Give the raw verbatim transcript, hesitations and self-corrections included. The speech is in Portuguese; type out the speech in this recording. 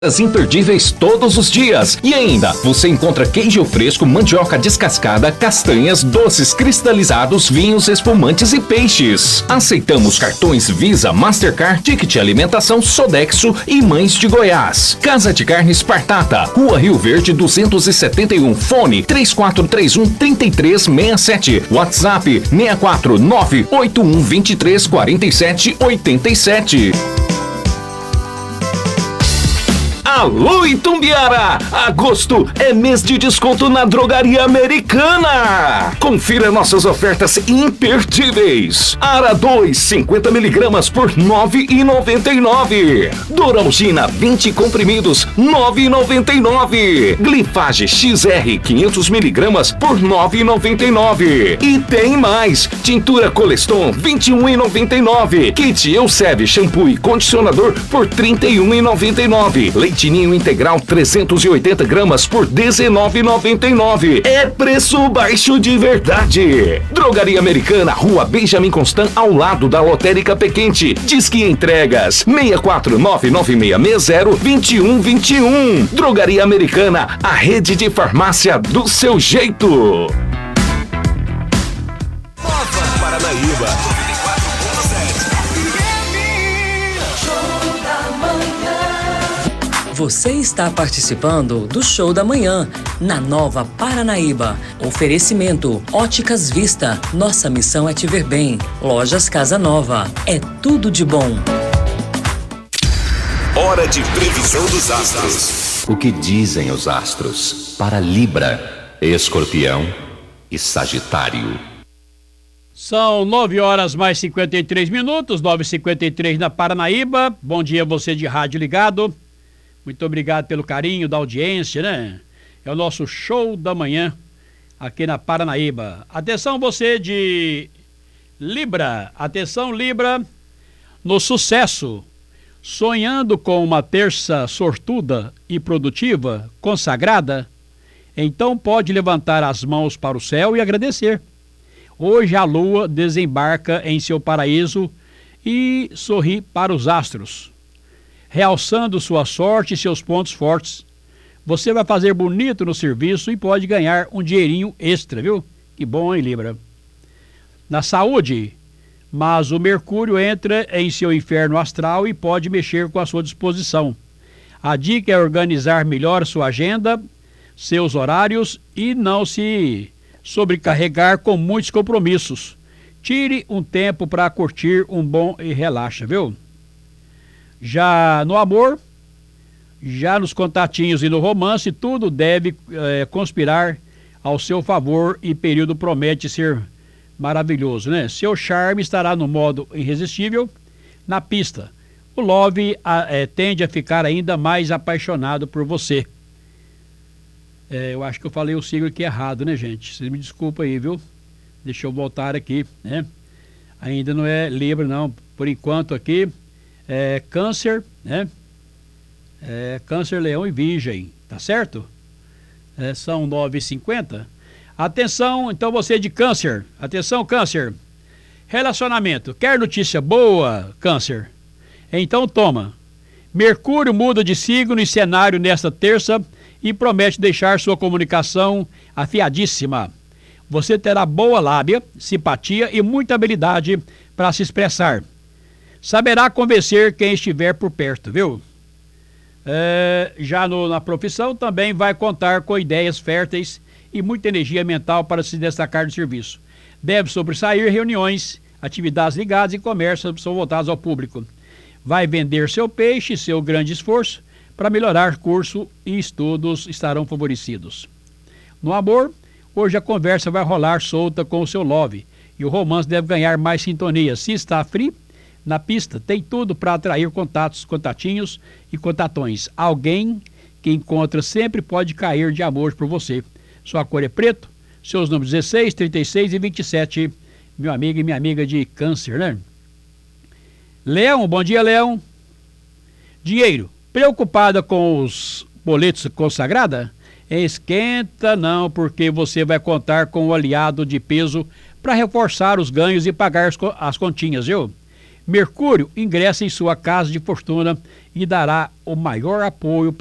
Imperdíveis todos os dias. E ainda, você encontra queijo fresco, mandioca descascada, castanhas, doces cristalizados, vinhos, espumantes e peixes. Aceitamos cartões Visa, Mastercard, Ticket Alimentação, Sodexo e Mães de Goiás. Casa de Carnes Partata, Rua Rio Verde duzentos e setenta e um, fone três quatro três um, três três seis sete, WhatsApp seis quatro nove oito um dois três quatro sete oito sete. Alô, Itumbiara! Agosto é mês de desconto na Drogaria Americana! Confira nossas ofertas imperdíveis. Ara dois, cinquenta miligramas por nove reais e noventa e nove centavos. Doralgina, vinte comprimidos, nove reais e noventa e nove centavos. Glifage X R, quinhentos miligramas por nove reais e noventa e nove centavos. E tem mais! Tintura Coleston, vinte e um reais e noventa e nove centavos. Kit Euseb, shampoo e condicionador por trinta e um reais e noventa e nove centavos. Leite Ninho Integral trezentos e oitenta gramas por dezenove reais e noventa e nove centavos. É preço baixo de verdade. Drogaria Americana, Rua Benjamin Constant, ao lado da Lotérica Pequente. Disque entregas seis quatro nove nove seis seis zero dois um dois um. Drogaria Americana, a rede de farmácia do seu jeito. Nova Paranaíba. Você está participando do Show da Manhã, na Nova Paranaíba. Oferecimento Óticas Vista. Nossa missão é te ver bem. Lojas Casa Nova. É tudo de bom. Hora de previsão dos astros. O que dizem os astros para Libra, Escorpião e Sagitário? São nove horas mais cinquenta e três minutos, nove e cinquenta e três na Paranaíba. Bom dia você de rádio ligado. Muito obrigado pelo carinho da audiência, né? É o nosso Show da Manhã aqui na Paranaíba. Atenção você de Libra, atenção Libra, no sucesso, sonhando com uma terça sortuda e produtiva, consagrada, então pode levantar as mãos para o céu e agradecer. Hoje a lua desembarca em seu paraíso e sorri para os astros, realçando sua sorte e seus pontos fortes. Você vai fazer bonito no serviço e pode ganhar um dinheirinho extra, viu? Que bom, hein, Libra? Na saúde, mas o Mercúrio entra em seu inferno astral e pode mexer com a sua disposição. A dica é organizar melhor sua agenda, seus horários e não se sobrecarregar com muitos compromissos. Tire um tempo para curtir um bom e relaxa, viu? Já no amor, já nos contatinhos e no romance, tudo deve é, conspirar ao seu favor e período promete ser maravilhoso, né? Seu charme estará no modo irresistível. Na pista, o Love a, é, tende a ficar ainda mais apaixonado por você. É, eu acho que eu falei o signo aqui errado, né, gente? Vocês me desculpem aí, viu? Deixa eu voltar aqui, né? Ainda não é Libra, não. Por enquanto aqui é Câncer, né? É Câncer, Leão e Virgem, tá certo? É, são nove e cinquenta. Atenção, então você de Câncer. Atenção, Câncer. Relacionamento. Quer notícia boa, Câncer? Então toma. Mercúrio muda de signo e cenário nesta terça e promete deixar sua comunicação afiadíssima. Você terá boa lábia, simpatia e muita habilidade para se expressar. Saberá convencer quem estiver por perto, viu? É, já no, na profissão também vai contar com ideias férteis e muita energia mental para se destacar no serviço. Deve sobressair reuniões, atividades ligadas e comércio são voltados ao público. Vai vender seu peixe, seu grande esforço para melhorar curso e estudos estarão favorecidos. No amor, hoje a conversa vai rolar solta com o seu love e o romance deve ganhar mais sintonia. Se está frio, na pista tem tudo para atrair contatos, contatinhos e contatões. Alguém que encontra sempre pode cair de amor por você. Sua cor é preto, seus números dezesseis, trinta e seis e vinte e sete. Meu amigo e minha amiga de Câncer, né? Leão, bom dia, Leão. Dinheiro, preocupada com os boletos consagrada? Esquenta não, porque você vai contar com um aliado de peso para reforçar os ganhos e pagar as continhas, viu? Mercúrio ingressa em sua casa de fortuna e dará o maior apoio